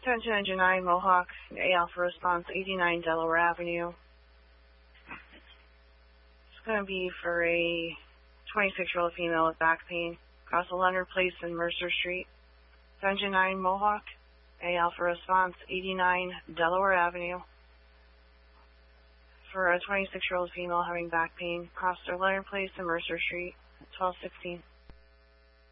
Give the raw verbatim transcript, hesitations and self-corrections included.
Attention Engine nine, Mohawk, A Alpha Response, eighty-nine Delaware Avenue. It's going to be for a twenty-six-year-old female with back pain, across the Leonard Place and Mercer Street. Attention nine, Mohawk, A Alpha Response, eighty-nine Delaware Avenue. For a twenty-six-year-old female having back pain, across the Leonard Place and Mercer Street, twelve sixteen.